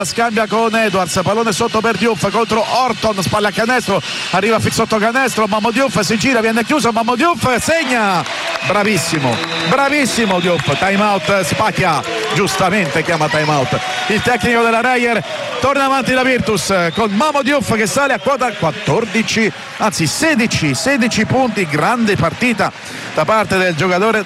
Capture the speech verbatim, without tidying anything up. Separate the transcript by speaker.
Speaker 1: scambia con Edwards, pallone sotto per Diouf contro Orton, spalla a canestro, arriva fin sotto canestro, Mammo Diouf si gira, viene chiuso, Mammo Diouf segna, bravissimo, bravissimo Diouf, time out, Spacchia giustamente chiama time out il tecnico della Reyer, torna avanti la Virtus con Mammo Diouf che sale a quota quattordici, anzi sedici, sedici punti, grande partita da parte del giocatore